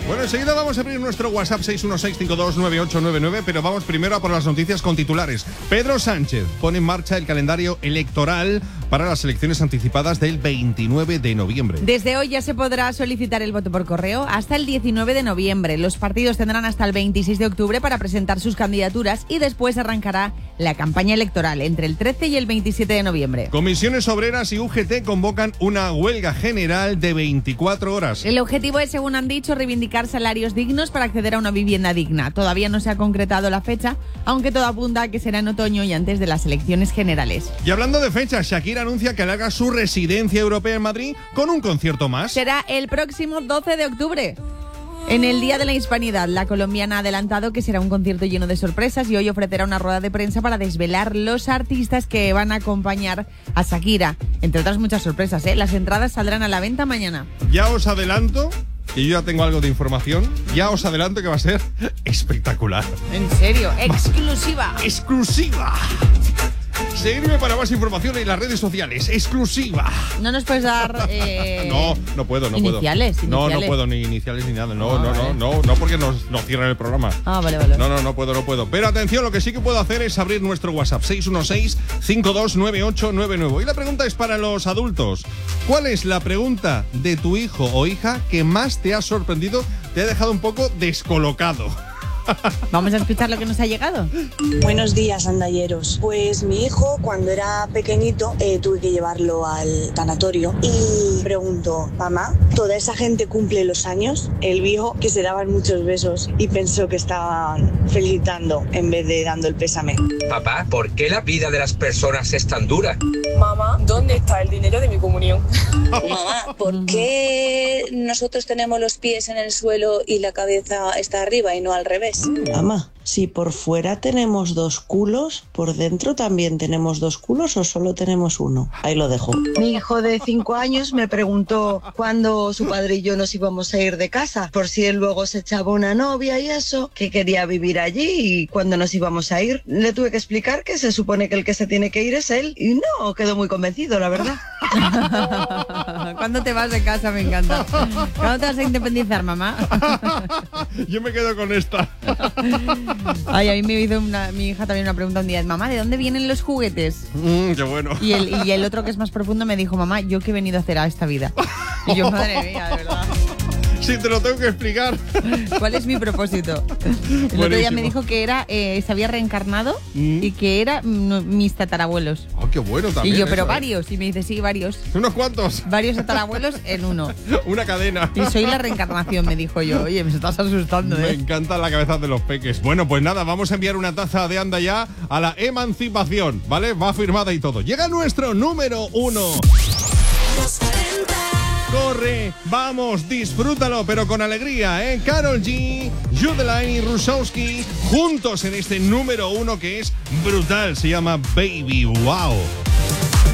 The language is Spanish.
Bueno, enseguida vamos a abrir nuestro WhatsApp 616-529899, pero vamos primero a por las noticias con titulares. Pedro Sánchez pone en marcha el calendario electoral para las elecciones anticipadas del 29 de noviembre. Desde hoy ya se podrá solicitar el voto por correo hasta el 19 de noviembre. Los partidos tendrán hasta el 26 de octubre para presentar sus candidaturas y después arrancará la campaña electoral entre el 13 y el 27 de noviembre. Comisiones Obreras y UGT convocan una huelga general de 24 horas. El objetivo es, según han dicho, reivindicar salarios dignos para acceder a una vivienda digna. Todavía no se ha concretado la fecha, aunque todo apunta a que será en otoño y antes de las elecciones generales. Y hablando de fechas, Shakira anuncia que alarga su residencia europea en Madrid con un concierto más. Será el próximo 12 de octubre. En el Día de la Hispanidad, la colombiana ha adelantado que será un concierto lleno de sorpresas y hoy ofrecerá una rueda de prensa para desvelar los artistas que van a acompañar a Shakira. Entre otras muchas sorpresas, ¿eh? Las entradas saldrán a la venta mañana. Ya os adelanto, que yo ya tengo algo de información, ya os adelanto que va a ser espectacular. ¿En serio? ¡Exclusiva! ¡Exclusiva! Seguidme para más información en las redes sociales. ¡Exclusiva! ¿No nos puedes dar No puedo. iniciales? No puedo, ni iniciales ni nada. No, porque nos cierran el programa. Vale. No puedo. Pero atención, lo que sí que puedo hacer es abrir nuestro WhatsApp 616-529899. Y la pregunta es para los adultos. ¿Cuál es la pregunta de tu hijo o hija que más te ha sorprendido, te ha dejado un poco descolocado? Vamos a escuchar lo que nos ha llegado. Buenos días, andalleros. Pues mi hijo, cuando era pequeñito, tuve que llevarlo al tanatorio y preguntó: mamá, ¿toda esa gente cumple los años? Él vio que se daban muchos besos y pensó que estaban felicitando en vez de dando el pésame. Papá, ¿por qué la vida de las personas es tan dura? Mamá, ¿dónde está el dinero de mi comunión? Mamá, ¿por qué nosotros tenemos los pies en el suelo y la cabeza está arriba y no al revés? Mamá, si por fuera tenemos dos culos, ¿por dentro también tenemos dos culos o solo tenemos uno? Ahí lo dejo. Mi hijo de 5 años me preguntó cuándo su padre y yo nos íbamos a ir de casa, por si él luego se echaba una novia y eso, que quería vivir allí y cuándo nos íbamos a ir. Le tuve que explicar que se supone que el que se tiene que ir es él y no quedó muy convencido, la verdad. ¿Cuándo te vas de casa? Me encanta. ¿Cuándo te vas a independizar, mamá? Yo me quedo con esta. Ay, a mí me hizo mi hija también una pregunta un día. Mamá, ¿de dónde vienen los juguetes? Qué bueno. Y el otro, que es más profundo, me dijo: mamá, ¿yo qué he venido a hacer a esta vida? Y yo, madre mía, de verdad. Sí, te lo tengo que explicar. ¿Cuál es mi propósito? El otro día me dijo que era se había reencarnado y que era mis tatarabuelos. Oh, qué bueno también. Y yo, pero eso, varios. Y me dice: sí, varios. ¿Unos cuantos? Varios tatarabuelos en uno. Una cadena. Y soy la reencarnación, me dijo yo. Oye, me estás asustando, Me encanta la cabeza de los peques. Bueno, pues nada, vamos a enviar una taza de Anda Ya a la emancipación, ¿vale? Va firmada y todo. Llega nuestro número 1. Corre, vamos, disfrútalo, pero con alegría, ¿eh? Karol G, Judeline y Rusowski juntos en este número 1 que es brutal. Se llama Baby Wow.